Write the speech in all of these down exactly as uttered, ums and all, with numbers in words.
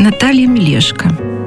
Наталья Мелешко.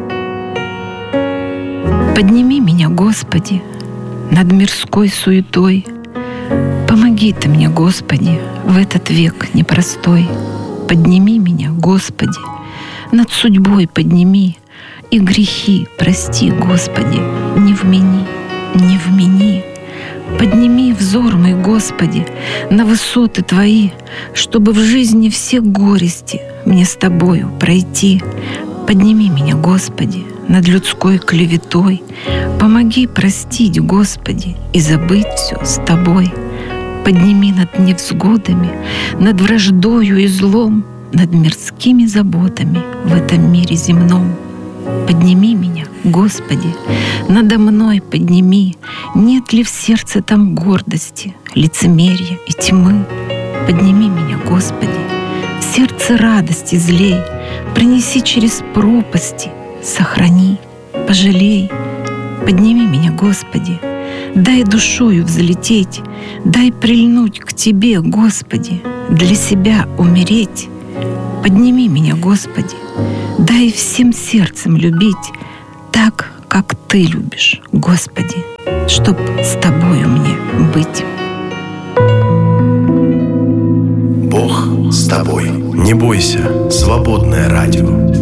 Подними меня, Господи, над мирской суетой. Помоги Ты мне, Господи, в этот век непростой. Подними меня, Господи, над судьбой подними, и грехи прости, Господи, не вмени, не вмени. Подними взор мой, Господи, на высоты Твои, чтобы в жизни все горести мне с Тобою пройти. Подними меня, Господи, над людской клеветой. Помоги простить, Господи, и забыть все с Тобой. Подними над невзгодами, над враждою и злом, над мирскими заботами в этом мире земном. Подними меня, Господи, надо мной подними. Нет ли в сердце там гордости, лицемерия и тьмы? Подними меня, Господи, в сердце радости злей. Принеси через пропасти, сохрани, пожалей. Подними меня, Господи, дай душою взлететь, дай прильнуть к Тебе, Господи, для себя умереть. Подними меня, Господи, дай всем сердцем любить так, как Ты любишь, Господи, чтоб с Тобою мне быть. Бог с тобой. Не бойся, свободное радио.